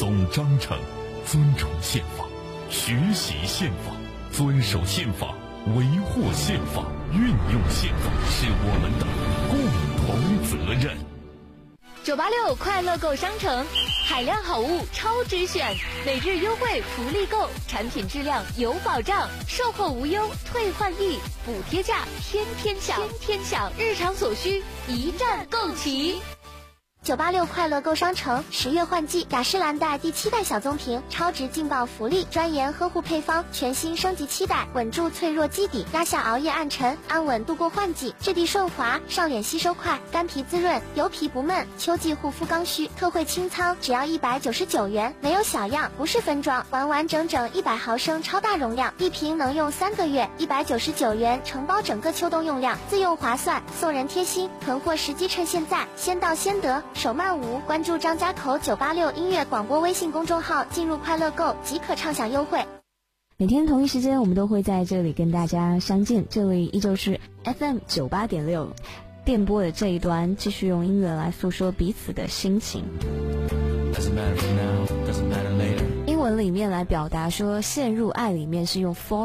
总章程。尊重宪法，学习宪法，遵守宪法，维护宪法，运用宪法，是我们的共同责任。 986快乐购商城，海量好物超值选，每日优惠福利购，产品质量有保障，售后无忧，退换易，补贴价天天享，日常所需一站购齐。 986快乐购商城10月换季雅诗兰黛第7代小棕瓶超值劲爆福利，专研呵护配方，全新升级7代，稳住脆弱基底，压下熬夜暗沉，安稳度过换季，质地顺滑，上脸吸收快，干皮滋润，油皮不闷，秋季护肤刚需，特惠清仓，只要199元，没有小样，不是分装，完完整整100毫升超大容量，一瓶能用3个月，199元承包整个秋冬用量，自用划算，送人贴心，囤货时机趁现在，先到先得。手慢无，关注张家口986音乐广播微信公众号，进入快乐购即可畅享优惠。 每天同一时间我们都会在这里跟大家相见，这里依旧是 FM 98.6电波的这一端，继续用音乐来诉说彼此的心情。英文里面来表达说陷入爱里面是用 fall